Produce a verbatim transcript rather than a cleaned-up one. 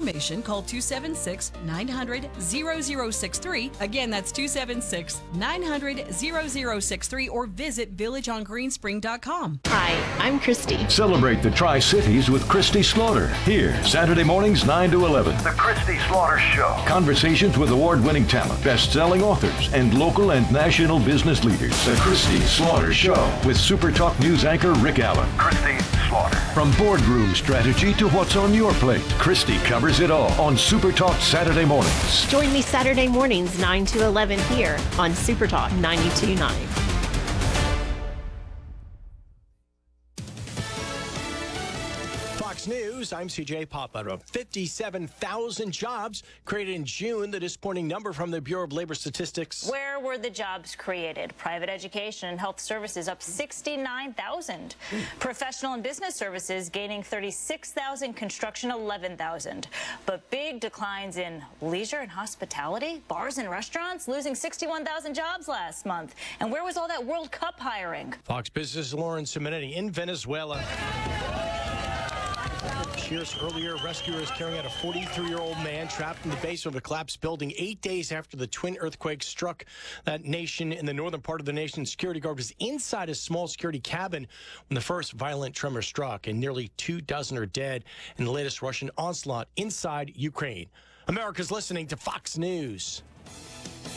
information, call two seven six, nine hundred, zero zero six three. Again, that's two seven six, nine hundred, zero zero six three, or visit village on greenspring dot com. Hi, I'm Christy. Celebrate the Tri-Cities with Christy Slaughter. Here, Saturday mornings nine to eleven. The Christy Slaughter Show. Conversations with award-winning talent, best-selling authors, and local and national business leaders. The Christy Slaughter Show with Super Talk News anchor Rick Allen. Christy Slaughter. From boardroom strategy to what's on your plate, Christy covers it all on Super Talk Saturday mornings. Join me Saturday mornings nine to eleven here on Super Talk ninety-two point nine. Fox News, I'm C J Papa. fifty-seven thousand jobs created in June, the disappointing number from the Bureau of Labor Statistics. Where were the jobs created? Private education and health services up sixty-nine thousand. Professional and business services gaining thirty-six thousand, construction eleven thousand. But big declines in leisure and hospitality, bars and restaurants losing sixty-one thousand jobs last month. And where was all that World Cup hiring? Fox Business' Lauren Simonetti in Venezuela. Years earlier, rescuers carrying out a forty-three-year-old man trapped in the basement of a collapsed building eight days after the twin earthquakes struck that nation. In the northern part of the nation, security guard was inside a small security cabin when the first violent tremor struck, and nearly two dozen are dead in the latest Russian onslaught inside Ukraine. America's listening to Fox News.